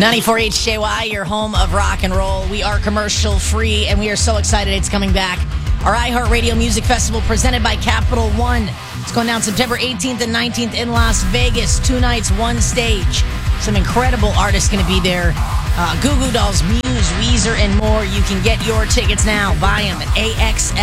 94 HJY, your home of rock and roll. We are commercial free, and we are so excited it's coming back. Our iHeartRadio Music Festival presented by Capital One. It's going down September 18th and 19th in Las Vegas. 2 nights, 1 stage. Some incredible artists going to be there. Goo Goo Dolls, Muse, Weezer, and more. You can get your tickets now. Buy them at AXS